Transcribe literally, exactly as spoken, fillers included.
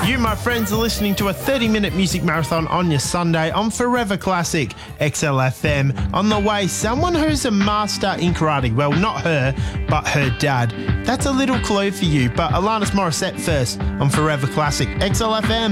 You, my friends, are listening to a thirty-minute music marathon on your Sunday on Forever Classic X L F M. On the way, someone who's a master in karate. Well, not her, but her dad. That's a little clue for you, but Alanis Morissette first on Forever Classic X L F M.